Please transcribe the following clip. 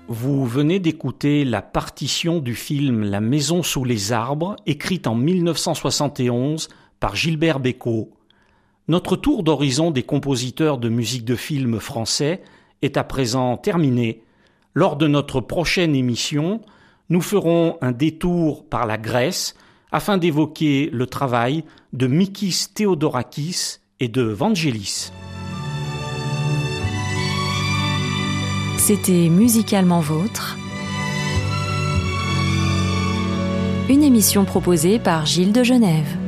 Vous venez d'écouter la partition du film La Maison sous les arbres, écrite en 1971 par Gilbert Bécaud. Notre tour d'horizon des compositeurs de musique de film français est à présent terminé. Lors de notre prochaine émission, nous ferons un détour par la Grèce afin d'évoquer le travail de Mikis Theodorakis et de Vangelis. C'était Musicalement Vôtre, une émission proposée par Gilles de Genève.